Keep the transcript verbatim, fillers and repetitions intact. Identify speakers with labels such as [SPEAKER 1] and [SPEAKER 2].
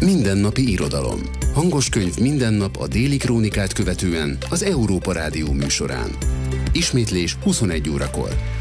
[SPEAKER 1] Mindennapi irodalom. Hangos könyv minden nap a Déli Krónikát követően az Európa Rádió műsorán. Ismétlés huszonegy órakor.